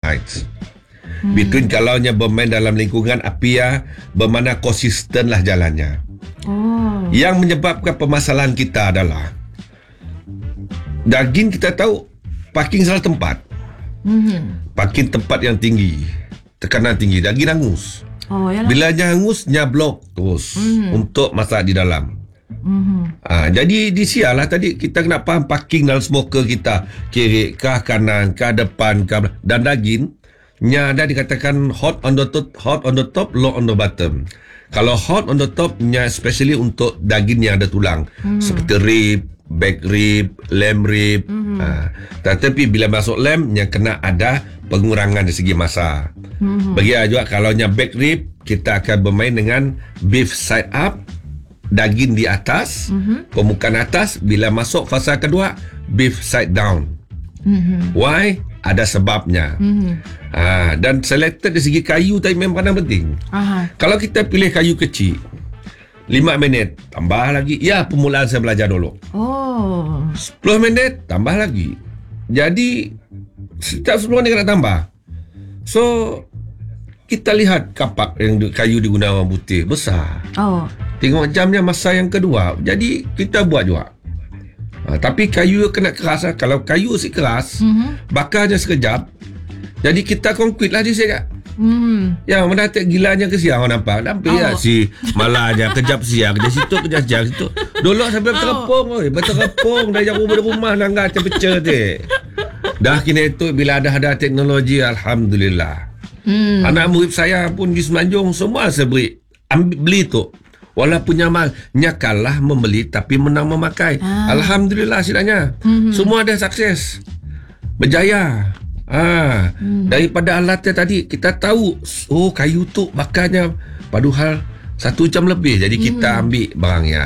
heights. Between kalaunya bermain dalam lingkungan apia, bermana konsisten lah jalannya. Yang menyebabkan permasalahan kita adalah daging kita tahu parking salah tempat. Parking tempat yang tinggi, tekanan tinggi, daging hangus. Bila hangus, blok terus untuk masak di dalam. Jadi disialah tadi kita kena faham parking dalam smoker kita, kiri kah, kanan kah, depan kah, dan daging ada dikatakan hot on the top, low on the bottom. Kalau hot on the top especially untuk daging yang ada tulang, seperti rib, back rib, lamb rib. Tetapi bila masuk lamb kena ada pengurangan dari segi masa. Bagi juga kalau back rib, kita akan bermain dengan beef side up, daging di atas, permukaan atas. Bila masuk fasa kedua, beef side down. Why? Ada sebabnya. Dan selected dari segi kayu tadi memang paling penting. Kalau kita pilih kayu kecil, 5 minit tambah lagi. Ya, permulaan saya belajar dulu. 10 minit tambah lagi. Jadi setiap 10 minit kena tambah. So kita lihat kapak yang kayu digunakan putih besar. Tengok jamnya masa yang kedua. Jadi kita buat juga. Tapi kayu kena keras. Kalau kayu si keras, bakarnya sekejap. Jadi kita konkret lah dia cakap. Yang mana tak gilanya ke siang orang nampak. Nampak si malah aja kejap siang. Dari situ kejap siang situ. Dulu sampai berterepung. Berterepung dah jauh dari rumah langgar pecah tu. Dah kini itu bila ada teknologi, Alhamdulillah. Anak murid saya pun di Semenanjung semua saya beli tu. Walaupun nyamannya kalah membeli tapi menang memakai. Alhamdulillah sidangnya. Semua ada sukses. Berjaya. Daripada alatnya tadi kita tahu kayu tu bakarnya padahal 1 jam lebih. Jadi kita ambil barangnya.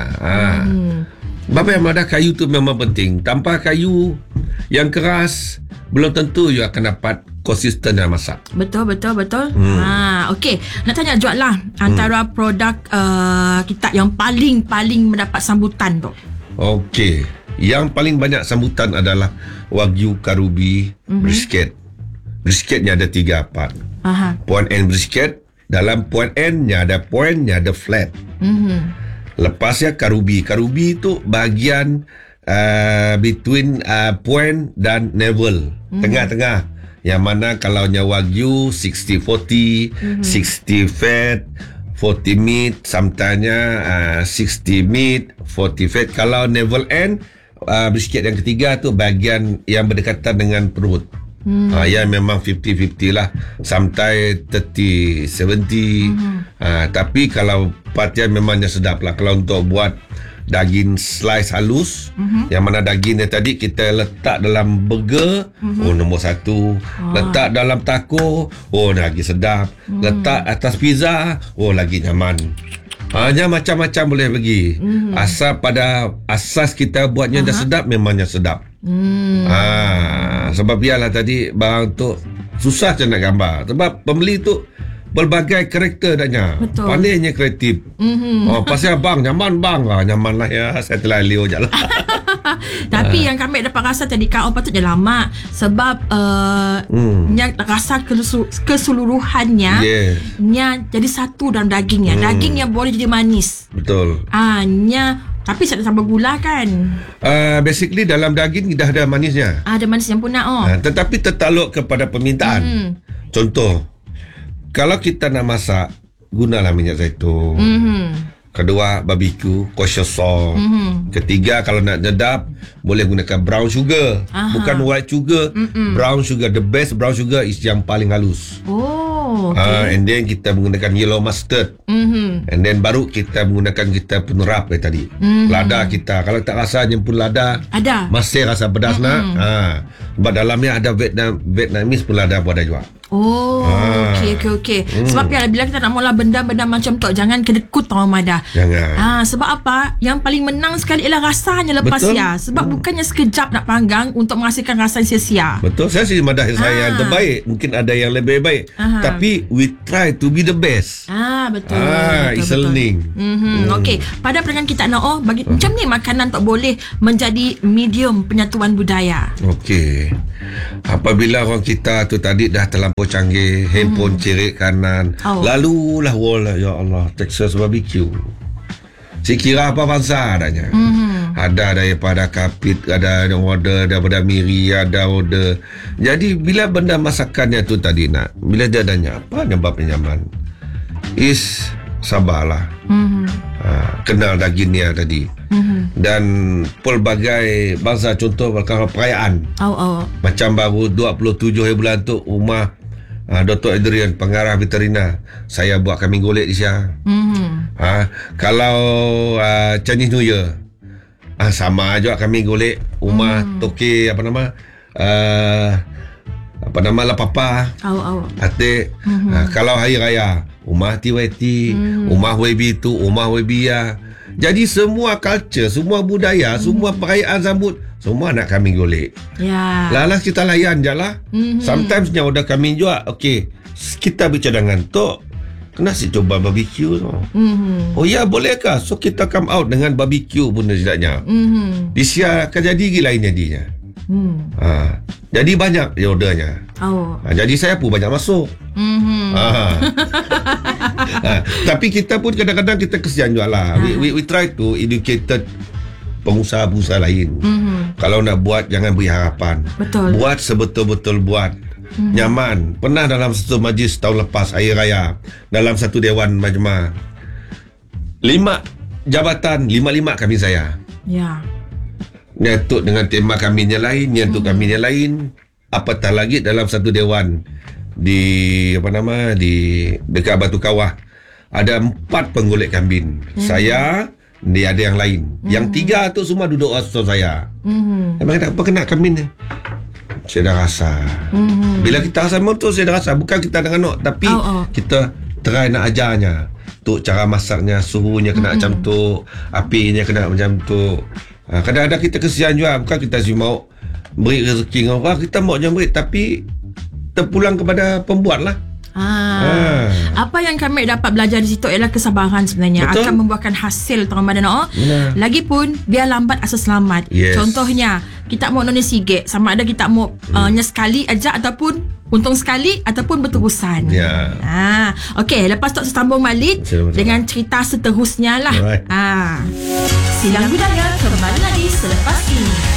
Bapa yang ada kayu tu memang penting. Tanpa kayu yang keras belum tentu you akan dapat konsisten dalam masak. Betul. Okey, nak tanya Joad lah, antara produk kita yang paling mendapat sambutan tu. Okey, yang paling banyak sambutan adalah Wagyu Karubi brisket. Brisketnya ada 3 part. Point end brisket. Dalam point endnya ada pointnya ada flat. Lepasnya Karubi. Karubi itu bagian between point dan navel, tengah-tengah. Yang mana kalau Wagyu 60-40, 60 fat, 40 meat, sometimes 60 meat, 40 fat. Kalau navel end, brisket yang ketiga tu bagian yang berdekatan dengan perut. Yang memang 50-50 lah. Sometimes 30-70. Tapi kalau part yang memangnya sedap lah. Kalau untuk buat daging slice halus, yang mana dagingnya tadi kita letak dalam burger, nombor 1. Letak dalam taco, lagi sedap. Letak atas pizza, lagi nyaman. Hanya macam-macam boleh pergi. Asal pada asas kita buatnya dah sedap, memangnya sedap. Sebab biarlah tadi barang tu susah je nak gambar. Sebab pembeli tu berbagai karakter daknya. Pandainya kreatif. Pasal bang, nyaman bang. Nyaman lah ya. Saya telah leo je lah. Tapi yang kami dapat rasa tadi kau patutnya lama. Sebab yang rasa keseluruhannya jadi satu dalam dagingnya. Daging yang boleh jadi manis. Betul. Tapi saya tak tambah gula kan. Basically dalam daging dah ada manisnya. Ada manisnya pun tetapi tertakluk kepada permintaan. Contoh, kalau kita nak masak, gunalah minyak zaitun. Kedua, barbecue, kosher sauce. Ketiga, kalau nak sedap, boleh gunakan brown sugar. Bukan white sugar. Brown sugar. The best brown sugar is yang paling halus. And then kita menggunakan yellow mustard. And then baru kita menggunakan kita penerap tadi. Lada kita. Kalau tak rasa pun lada, ada. Masih rasa pedas nak. Sebab dalamnya ada Vietnamese pun lada pun ada juga. Okey. Sebab bila kita nak mula benda-benda macam tu, jangan kedekut tau Mada. Jangan. Sebab apa? Yang paling menang sekali ialah rasanya lepas sia. Sebab bukannya sekejap nak panggang untuk menghasilkan rasa yang sia-sia. Betul. Saya sih madah saya yang terbaik. Mungkin ada yang lebih baik. Tapi we try to be the best. Betul. It's a learning. Okey. Pada perangan kita nak bagi macam ni makanan tak boleh menjadi medium penyatuan budaya. Okey. Apabila orang kita tu tadi dah terlampau campur canggih, handphone cerik kanan. Lalulah wall, ya Allah, Texas barbecue. Si kira apa bangsa adanya. Ada daripada Kapit, ada yang order daripada Miri, ada order. Jadi bila benda masakannya tu tadi nak, bila dia tanya apa nyebabnya nyaman, sabarlah. Kenal dagingnya tadi. Dan pelbagai bangsa, contoh kalau perayaan. Macam baru 27 hari bulan tu, rumah Dr. Adrian, pengarah veterina, saya buat kambing golek di Syah. Kalau Chinese New Year, sama juga kambing golek rumah toke lapapa. Atik. Kalau hari raya, rumah TYT, rumah WB tu, rumah WB ya. Jadi semua culture, semua budaya, semua perayaan sambut, semua nak kambing golek. Lalas kita layan je lah. Sometimes nya order kambing juga. Okey, kita bercadangan tok, kena si coba barbecue tu. Oh ya, bolehkah? So kita come out dengan barbecue pun tidaknya. Di Sia akan jadi lain jadinya. Jadi banyak dia ordernya. Jadi saya pun banyak masuk. Tapi kita pun kadang-kadang kita kesian juga lah. We try to educated pengusaha-pengusaha lain. Kalau nak buat, jangan beri harapan. Betul. Buat sebetul-betul buat. Nyaman. Pernah dalam satu majlis tahun lepas hari raya, dalam satu dewan majma, 5 jabatan, 5 kami saya. Nyatuk dengan tema kambingnya lain, nyatuk kambingnya lain. Apatah lagi dalam satu dewan di dekat Batu Kawah, ada 4 penggolek kambing. Saya, dia ada yang lain. Yang 3 tu semua duduk asal saya. Memang apa kena kambing ni? Saya dah rasa. Bila kita rasa memang tu saya dah rasa. Bukan kita dengan nak, tapi kita try nak ajarnya. Tu cara masaknya, suhunya kena macam tu, apinya kena macam tu. Kadang-kadang kita kesian juga. Bukan kita mau beri rezeki dengan orang, kita mau jangan beri, tapi terpulang kepada pembuat lah. Apa yang kami dapat belajar di situ ialah kesabaran sebenarnya. Betul? Akan membuahkan hasil Ramadan. Lagipun biar lambat asal selamat. Contohnya kita mau nonton sigit, sama ada kita mau sekali aja ataupun untung sekali ataupun berterusan. Okey, lepas tu sambung balik dengan cerita seterusnya lah. Silang Budaya kembali lagi selepas ini.